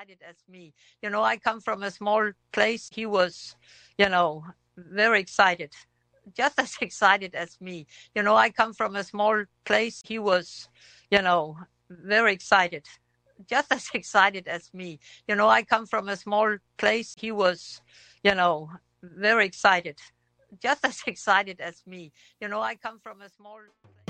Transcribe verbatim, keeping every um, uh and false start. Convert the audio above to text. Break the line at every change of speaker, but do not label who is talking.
excited as me. You know, I come from a small place. He was, you know, very excited, just as excited as me. You know, I come from a small place. He was, you know, very excited, just as excited as me. You know, I come from a small place. He was, you know, very excited, just as excited as me. You know, I come from a small place.